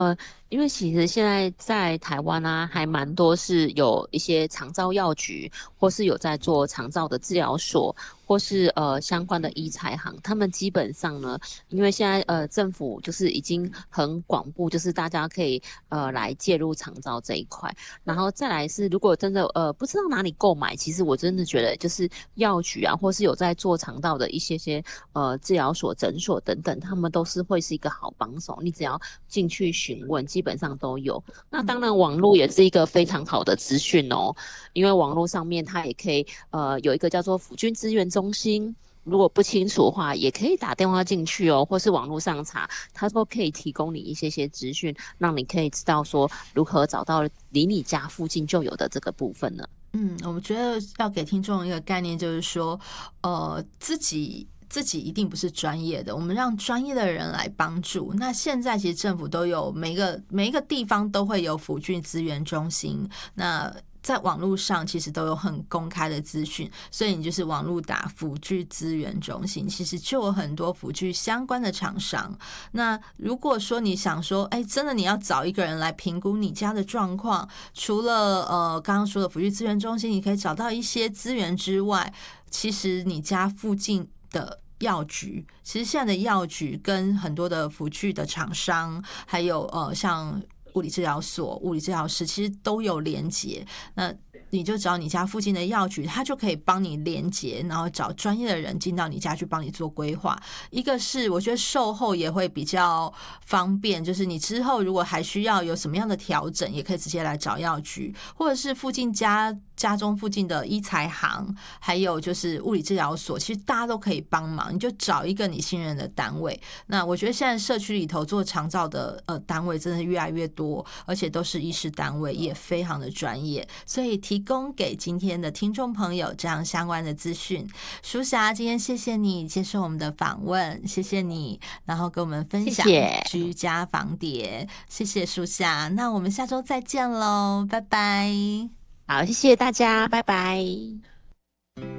呃，因为其实现在在台湾啊，还蛮多是有一些长照药局，或是有在做长照的治疗所，或是相关的医材行，他们基本上呢，因为现在政府就是已经很广布，就是大家可以来介入长照这一块。然后再来是，如果真的不知道哪里购买，其实我真的觉得就是药局啊，或是有在做肠道的一些治疗所、诊所等等，他们都是会是一个好帮手。你只要进去询问，基本上都有。那当然，网络也是一个非常好的资讯哦，因为网络上面它也可以有一个叫做辅军资源中心。如果不清楚的话，也可以打电话进去哦，或是网络上查，它都可以提供你一些资讯，让你可以知道说如何找到离你家附近就有的这个部分呢。 我们觉得要给听众一个概念，就是说，自己一定不是专业的，我们让专业的人来帮助。那现在其实政府都有每一个地方都会有辅具资源中心，那在网络上其实都有很公开的资讯，所以你就是网络打辅具资源中心，其实就有很多辅具相关的厂商。那如果说你想说，真的你要找一个人来评估你家的状况，除了刚刚说的辅具资源中心，你可以找到一些资源之外，其实你家附近的药局，其实现在的药局跟很多的辅具的厂商，还有像物理治疗所、物理治疗师，其实都有连结。那你就找你家附近的药局，他就可以帮你连结，然后找专业的人进到你家去帮你做规划。一个是我觉得售后也会比较方便，就是你之后如果还需要有什么样的调整，也可以直接来找药局，或者是附近家中附近的医材行，还有就是物理治疗所，其实大家都可以帮忙，你就找一个你信任的单位。那我觉得现在社区里头做长照的单位真的越来越多，而且都是医师单位，也非常的专业，所以提供给今天的听众朋友这样相关的资讯。舒霞，今天谢谢你接受我们的访问，谢谢你，然后跟我们分享谢谢， 居家防谍，谢谢舒霞。那我们下周再见喽，拜拜。 好，谢谢大家，拜拜。